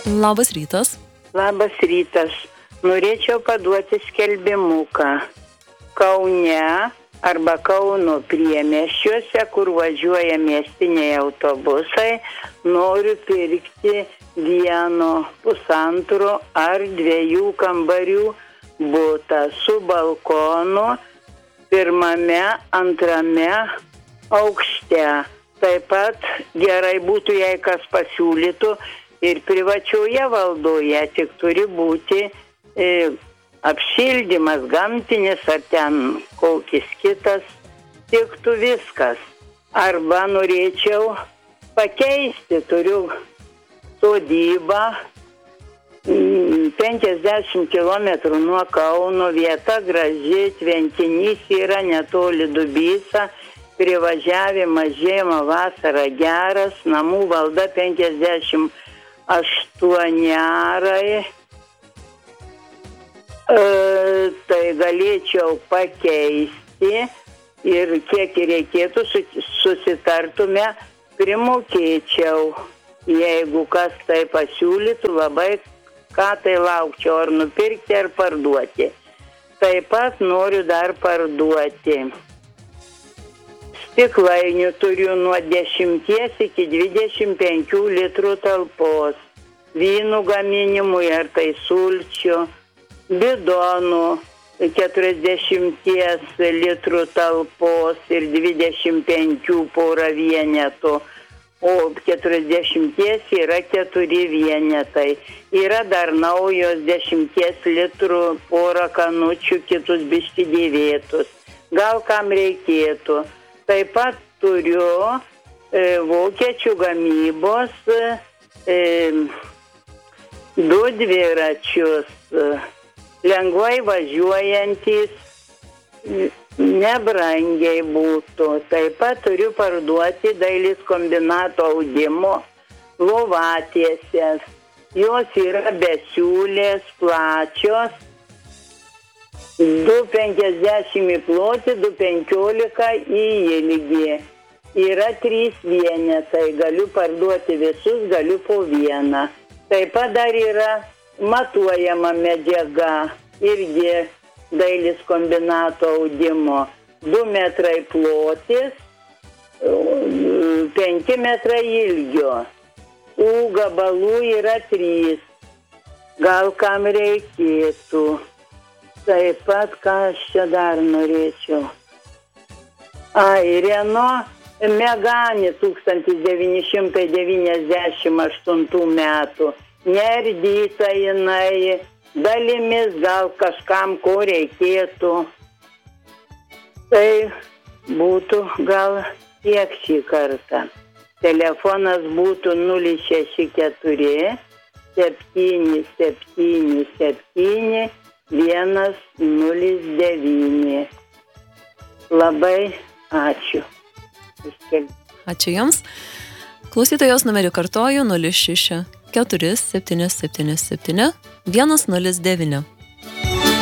Labas rytas. Labas rytas. Norėčiau paduoti skelbimuką. Kaune arba Kauno priemiesčiuose, kur važiuoja miestiniai autobusai, noriu pirkti 1, 1,5 ar 2 kambarių butą su balkonu 1., 2 aukšte. Taip pat gerai būtų, jei kas pasiūlytų ir privačioje valdoje, tik turi būti apšildymas gamtinis ar ten kokis kitas, tiktų viskas. Arba norėčiau pakeisti, turiu sodybą 50 km nuo Kauno, vieta graži, tvenkinys yra netoli Dubysa, privažiavimas žiemą, vasarą geras, namų valda 58 arai. Tai galėčiau pakeisti ir kiek reikėtų susitartume, primokėčiau. Jeigu kas tai pasiūlytų, labai ką tai laukčiau, ar nupirkti, ar parduoti. Taip pat noriu dar parduoti. Stiklainių turiu nuo 10 iki 25 litrų talpos. Vynų gaminimui ar tai sulčių. Bidonų 40 litrų talpos ir 25 porą vienetų, o 40 yra 4 vienetai. Yra dar naujos 10 litrų porą kanučių, kitus biški dėvėtus. Gal kam reikėtų. Taip pat turiu vokiečių gamybos 2 dviračius. Lengvai važiuojantis, nebrangiai būtų. Taip pat turiu parduoti dailės kombinato audimo lovatiesės. Jos yra besiūlės, plačios, 2,50 į plotį, 2,15 į ilgį. Yra 3 vienetai, galiu parduoti visus, galiu po vieną. Taip pat dar yra matuojama medžiaga, irgi dailės kombinato audimo. 2 metrai plotis, 5 metrai ilgio. Gabalų yra 3. Gal kam reikėtų. Taip pat, ką aš čia dar norėčiau. Renault Megane 1998 metų. Nerdyta jinai, dalimis gal kažkam ko reikėtų. Tai būtų gal tiek šį kartą. Telefonas būtų 064 777 109. Labai ačiū. Ačiū Jums. Klausytojos numerį kartoju 06 4 777 109.